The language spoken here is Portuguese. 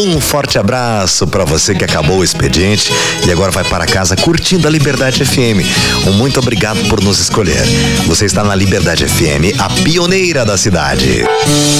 Um forte abraço para você que acabou o expediente e agora vai para casa curtindo a Liberdade FM. Muito obrigado por nos escolher. Você está na Liberdade FM, a pioneira da cidade.